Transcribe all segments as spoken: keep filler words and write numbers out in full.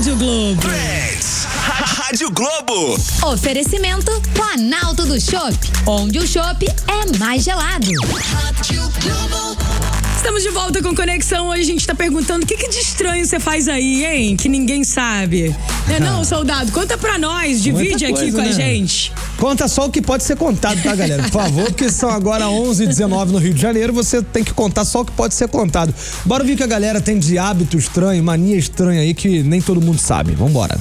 Rádio Globo. Trends. Rádio Globo. Oferecimento Planalto do Chopp, onde o chopp é mais gelado. Rádio Globo. Estamos de volta com Conexão. Hoje a gente tá perguntando o que, que de estranho você faz aí, hein? Que ninguém sabe. Não é não, soldado? Conta pra nós, divide Muita aqui coisa, com né? a gente. Conta só o que pode ser contado, tá, galera? Por favor, porque são agora onze e dezenove no Rio de Janeiro, você tem que contar só o que pode ser contado. Bora ver o que a galera tem de hábito estranho, mania estranha aí que nem todo mundo sabe. Vambora.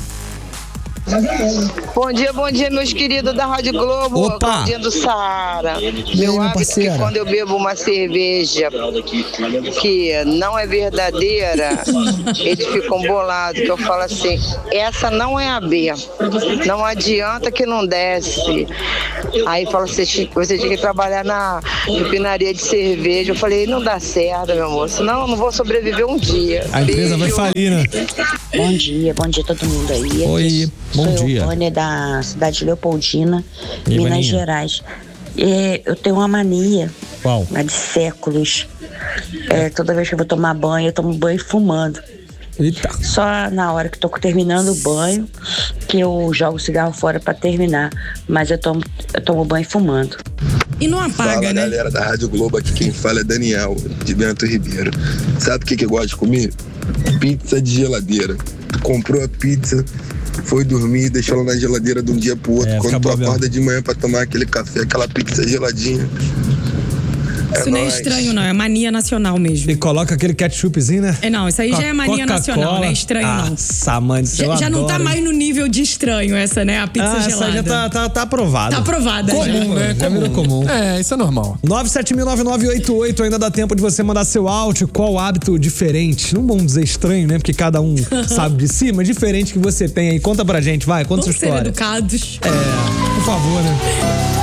Bom dia, bom dia, meus queridos da Rádio Globo. Opa! Claudinha do Saara. aí, Meu minha hábito é parceira? que quando eu bebo uma cerveja que não é verdadeira, eles ficam bolados, que eu falo assim, essa não é a B, não adianta que não desce. Aí fala assim, você tinha que trabalhar na refinaria de cerveja. Eu falei, não dá certo, meu amor, senão eu não vou sobreviver um dia. A empresa vai Beijo. falir, né? Bom dia, bom dia a todo mundo aí. Oi, bom Sou dia. Eugênia da cidade de Leopoldina, E aí, Minas Vaninha? Gerais. É, eu tenho uma mania, Qual? uma de séculos. É, toda vez que eu vou tomar banho, eu tomo banho fumando. Eita. Só na hora que tô terminando o banho, que eu jogo o cigarro fora pra terminar. Mas eu tomo, eu tomo banho fumando. E não apaga, Fala, né? galera da Rádio Globo, aqui quem fala é Daniel, de Bento Ribeiro. Sabe o que, que eu gosto de comer? Pizza de geladeira. Tu comprou a pizza, foi dormir, deixou ela na geladeira de um dia pro outro. É, Quando fica tu bom mesmo. acorda de manhã pra tomar aquele café, aquela pizza geladinha. Isso não é nóis. estranho, não. É mania nacional mesmo. E coloca aquele ketchupzinho, né? É, não, isso aí já é mania nacional, não é estranho, não. Nossa, mãe do céu, Já, eu já não tá adoro, mais hein? no nível de estranho essa, né? A pizza Ah, essa gelada. já tá, tá, tá aprovada. Tá aprovada, já. Comum, né? Já virou comum. É, isso é normal. nove sete mil nove nove oito oito, ainda dá tempo de você mandar seu áudio. Qual hábito diferente? Não vamos dizer estranho, né? Porque cada um sabe de si, mas diferente que você tem aí. Conta pra gente, vai, conta Vamos sua ser história. educados. É, por favor, né?